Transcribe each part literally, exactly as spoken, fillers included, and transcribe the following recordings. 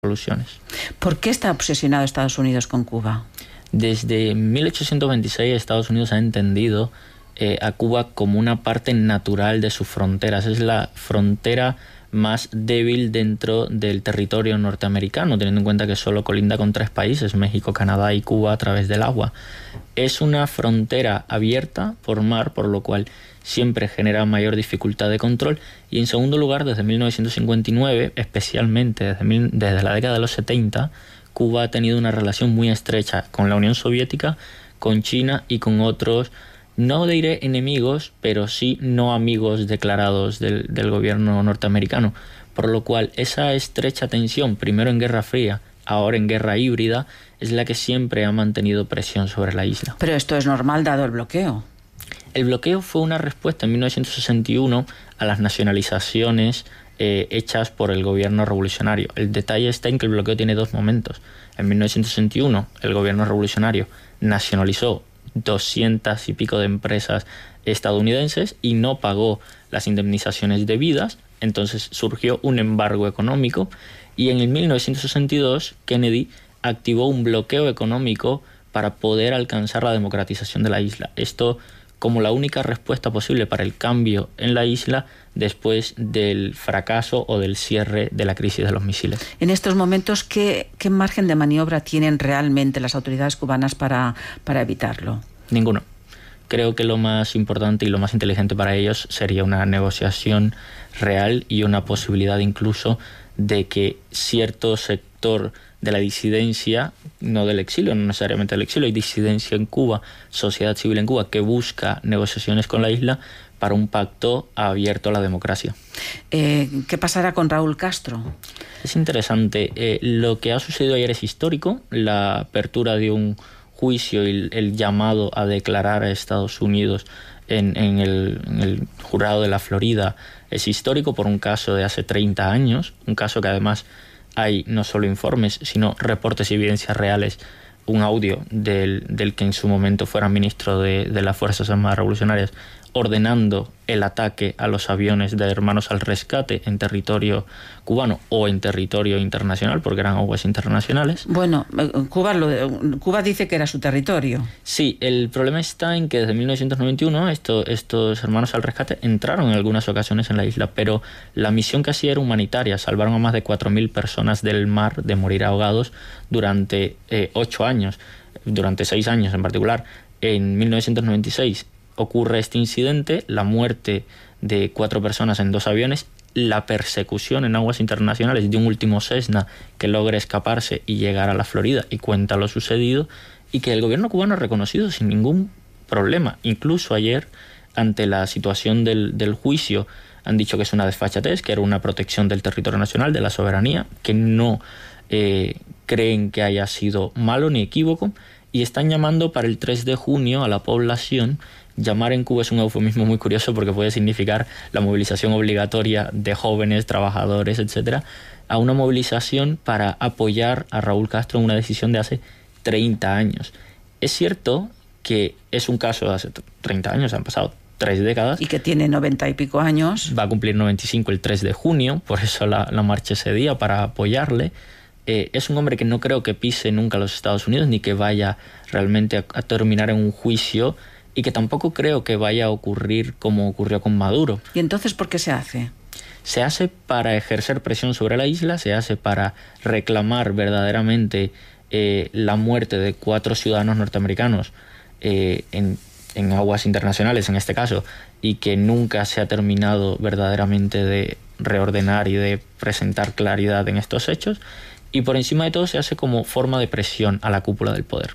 resoluciones. ¿Por qué está obsesionado Estados Unidos con Cuba? Desde mil ochocientos veintiséis Estados Unidos ha entendido eh, a Cuba como una parte natural de sus fronteras. Es la frontera más débil dentro del territorio norteamericano, teniendo en cuenta que solo colinda con tres países, México, Canadá y Cuba, a través del agua. Es una frontera abierta por mar, por lo cual siempre genera mayor dificultad de control. Y en segundo lugar, desde mil novecientos cincuenta y nueve, especialmente desde, mil, desde la década de los setenta, Cuba ha tenido una relación muy estrecha con la Unión Soviética, con China y con otros, no diré enemigos, pero sí no amigos declarados del, del gobierno norteamericano. Por lo cual esa estrecha tensión, primero en Guerra Fría, ahora en guerra híbrida, es la que siempre ha mantenido presión sobre la isla. Pero esto es normal dado el bloqueo. El bloqueo fue una respuesta en mil novecientos sesenta y uno a las nacionalizaciones eh, hechas por el gobierno revolucionario. El detalle está en que el bloqueo tiene dos momentos. En mil novecientos sesenta y uno el gobierno revolucionario nacionalizó doscientas y pico de empresas estadounidenses y no pagó las indemnizaciones debidas, entonces surgió un embargo económico y en el mil novecientos sesenta y dos Kennedy activó un bloqueo económico para poder alcanzar la democratización de la isla. Esto como la única respuesta posible para el cambio en la isla después del fracaso o del cierre de la crisis de los misiles. En estos momentos, ¿qué, qué margen de maniobra tienen realmente las autoridades cubanas para, para evitarlo? Ninguno. Creo que lo más importante y lo más inteligente para ellos sería una negociación real y una posibilidad incluso de que cierto sector de la disidencia, no del exilio, no necesariamente del exilio, hay disidencia en Cuba, sociedad civil en Cuba, que busca negociaciones con la isla para un pacto abierto a la democracia. Eh, ¿Qué pasará con Raúl Castro? Es interesante. Eh, lo que ha sucedido ayer es histórico. La apertura de un juicio y el, el llamado a declarar a Estados Unidos en, en, el, en el jurado de la Florida es histórico por un caso de hace treinta años, un caso que además hay no solo informes, sino reportes y evidencias reales, un audio del, del que en su momento fuera ministro de, de las Fuerzas Armadas Revolucionarias, ordenando el ataque a los aviones de Hermanos al Rescate en territorio cubano o en territorio internacional, porque eran aguas internacionales. Bueno, Cuba, lo, Cuba dice que era su territorio. Sí, el problema está en que desde mil novecientos noventa y uno esto, estos Hermanos al Rescate entraron en algunas ocasiones en la isla, pero la misión que hacía era humanitaria. Salvaron a más de cuatro mil personas del mar de morir ahogados durante eh, ocho años, durante seis años en particular. En mil novecientos noventa y seis ocurre este incidente, la muerte de cuatro personas en dos aviones, la persecución en aguas internacionales de un último Cessna que logra escaparse y llegar a la Florida y cuenta lo sucedido, y que el gobierno cubano ha reconocido sin ningún problema. Incluso ayer, ante la situación del, del juicio, han dicho que es una desfachatez, que era una protección del territorio nacional, de la soberanía, que no eh, creen que haya sido malo ni equívoco, y están llamando para el tres de junio a la población. Llamar en Cuba es un eufemismo muy curioso porque puede significar la movilización obligatoria de jóvenes, trabajadores, etcétera, a una movilización para apoyar a Raúl Castro en una decisión de hace treinta años. Es cierto que es un caso de hace treinta años, han pasado tres décadas. Y que tiene noventa y pico años. Va a cumplir noventa y cinco el tres de junio, por eso la, la marcha ese día, para apoyarle. Eh, es un hombre que no creo que pise nunca a los Estados Unidos, ni que vaya realmente a, a terminar en un juicio, y que tampoco creo que vaya a ocurrir como ocurrió con Maduro. ¿Y entonces por qué se hace? Se hace para ejercer presión sobre la isla, se hace para reclamar verdaderamente eh, la muerte de cuatro ciudadanos norteamericanos eh, en, en aguas internacionales, en este caso, y que nunca se ha terminado verdaderamente de reordenar y de presentar claridad en estos hechos. Y por encima de todo se hace como forma de presión a la cúpula del poder.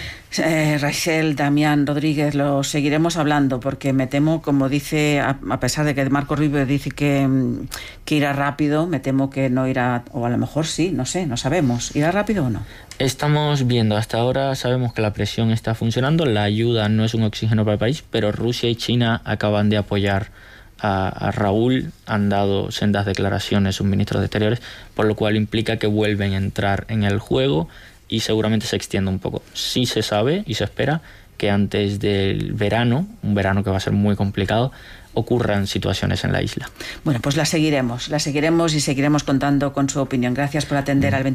Eh, Rachel, Damián Rodríguez, lo seguiremos hablando porque me temo, como dice, a, a pesar de que Marco Rubio dice que, que irá rápido, me temo que no irá, o a lo mejor sí, no sé, no sabemos. ¿Irá rápido o no? Estamos viendo, hasta ahora sabemos que la presión está funcionando, la ayuda no es un oxígeno para el país, pero Rusia y China acaban de apoyar a, a Raúl, han dado sendas declaraciones sus ministros de Exteriores, por lo cual implica que vuelven a entrar en el juego y seguramente se extienda un poco. Sí se sabe y se espera que antes del verano, un verano que va a ser muy complicado, ocurran situaciones en la isla. Bueno, pues la seguiremos, la seguiremos y seguiremos contando con su opinión. Gracias por atender al